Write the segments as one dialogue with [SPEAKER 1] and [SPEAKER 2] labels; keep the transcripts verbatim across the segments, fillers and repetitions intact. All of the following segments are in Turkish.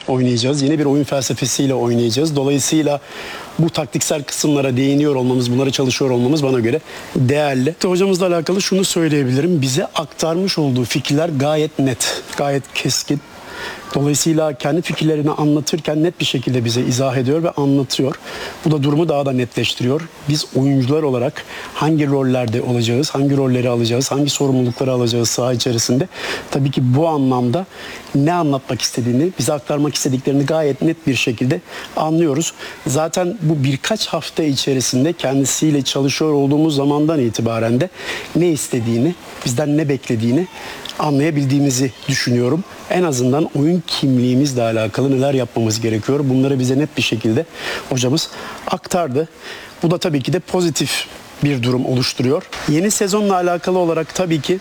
[SPEAKER 1] oynayacağız. Yeni bir oyun felsefesiyle oynayacağız. Dolayısıyla bu taktiksel kısımlara değiniyor olmamız, bunlara çalışıyor olmamız bana göre değerli. Hocamızla alakalı şunu söyleyebilirim. Bize aktarmış olduğu fikirler gayet net, gayet keskin. Dolayısıyla kendi fikirlerini anlatırken net bir şekilde bize izah ediyor ve anlatıyor. Bu da durumu daha da netleştiriyor. Biz oyuncular olarak hangi rollerde olacağız, hangi rolleri alacağız, hangi sorumlulukları alacağız saha içerisinde. Tabii ki bu anlamda ne anlatmak istediğini, bize aktarmak istediklerini gayet net bir şekilde anlıyoruz. Zaten bu birkaç hafta içerisinde kendisiyle çalışıyor olduğumuz zamandan itibaren de ne istediğini, bizden ne beklediğini anlayabildiğimizi düşünüyorum. En azından oyun kimliğimizle alakalı neler yapmamız gerekiyor. Bunları bize net bir şekilde hocamız aktardı. Bu da tabii ki de pozitif bir durum oluşturuyor. Yeni sezonla alakalı olarak tabii ki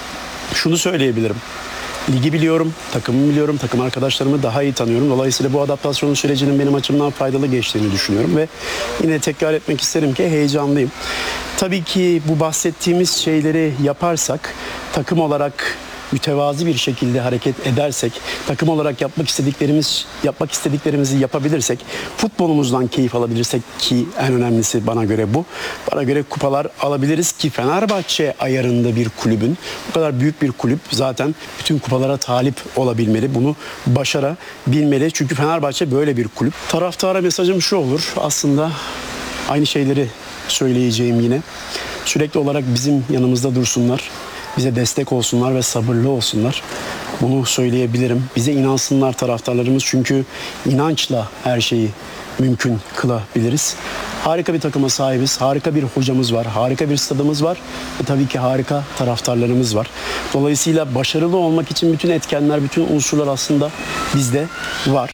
[SPEAKER 1] şunu söyleyebilirim. Ligi biliyorum, takımı biliyorum, takım arkadaşlarımı daha iyi tanıyorum. Dolayısıyla bu adaptasyon sürecinin benim açımdan faydalı geçtiğini düşünüyorum ve yine tekrar etmek isterim ki heyecanlıyım. Tabii ki bu bahsettiğimiz şeyleri yaparsak, takım olarak mütevazi bir şekilde hareket edersek, takım olarak yapmak istediklerimiz yapmak istediklerimizi yapabilirsek, futbolumuzdan keyif alabilirsek ki en önemlisi bana göre bu. Bana göre kupalar alabiliriz ki Fenerbahçe ayarında bir kulübün, bu kadar büyük bir kulüp zaten bütün kupalara talip olabilmeli. Bunu başarabilmeli. Çünkü Fenerbahçe böyle bir kulüp. Taraftara mesajım şu olur. Aslında aynı şeyleri söyleyeceğim yine. Sürekli olarak bizim yanımızda dursunlar. Bize destek olsunlar ve sabırlı olsunlar. Bunu söyleyebilirim. Bize inansınlar taraftarlarımız, çünkü inançla her şeyi mümkün kılabiliriz. Harika bir takıma sahibiz. Harika bir hocamız var. Harika bir stadımız var. Ve tabii ki harika taraftarlarımız var. Dolayısıyla başarılı olmak için bütün etkenler, bütün unsurlar aslında bizde var.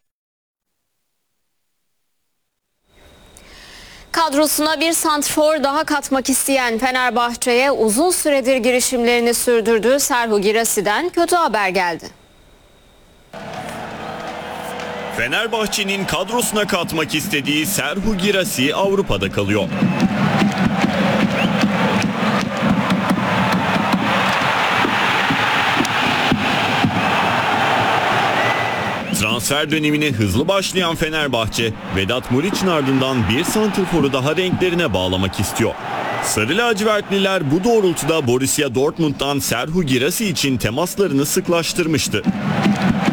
[SPEAKER 2] Kadrosuna bir santrfor daha katmak isteyen Fenerbahçe'ye uzun süredir girişimlerini sürdürdüğü Serhou Guirasssy'den kötü haber geldi.
[SPEAKER 3] Fenerbahçe'nin kadrosuna katmak istediği Serhou Guirassy Avrupa'da kalıyor. Transfer dönemine hızlı başlayan Fenerbahçe, Vedat Muriç'in ardından bir santrforu daha renklerine bağlamak istiyor. Sarı lacivertliler bu doğrultuda Borussia Dortmund'dan Serhou Guirassy için temaslarını sıklaştırmıştı.